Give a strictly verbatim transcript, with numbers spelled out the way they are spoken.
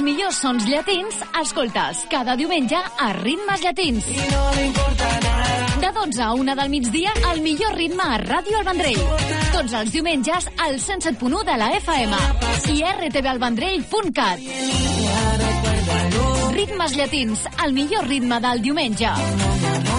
millors sons llatins escoltes cada diumenge a Ritmes Llatins. De dotze a una del migdia, el millor ritme a Ràdio El Vendrell. Tots els diumenges al cent set punt u de la F M i r t v el vendrell punt cat. Ritmes Llatins, el millor ritme del diumenge.